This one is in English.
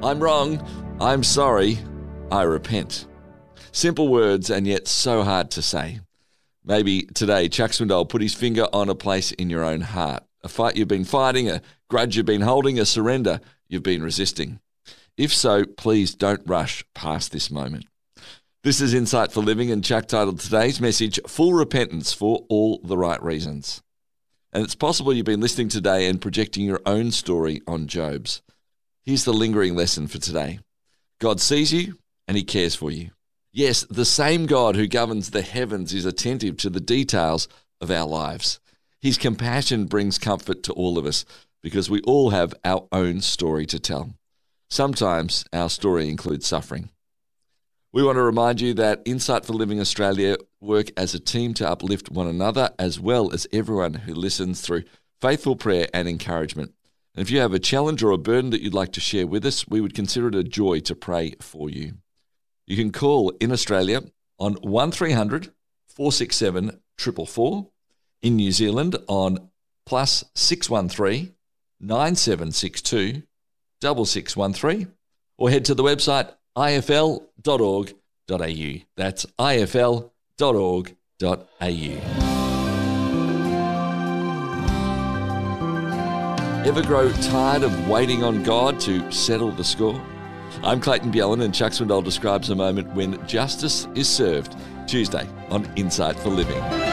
I'm wrong. I'm sorry. I repent. Simple words and yet so hard to say. Maybe today Chuck Swindoll put his finger on a place in your own heart. A fight you've been fighting, a grudge you've been holding, a surrender you've been resisting. If so, please don't rush past this moment. This is Insight for Living, and Chuck titled today's message, Full Repentance for All the Right Reasons. And it's possible you've been listening today and projecting your own story on Job's. Here's the lingering lesson for today. God sees you and he cares for you. Yes, the same God who governs the heavens is attentive to the details of our lives. His compassion brings comfort to all of us because we all have our own story to tell. Sometimes our story includes suffering. We want to remind you that Insight for Living Australia work as a team to uplift one another as well as everyone who listens through faithful prayer and encouragement. And if you have a challenge or a burden that you'd like to share with us, we would consider it a joy to pray for you. You can call in Australia on 1300 467 444, in New Zealand on +613 9762 6613, or head to the website ifl.org.au. That's ifl.org.au. Ever grow tired of waiting on God to settle the score? I'm Clayton Bjelland, and Chuck Swindoll describes a moment when justice is served, Tuesday on Insight for Living.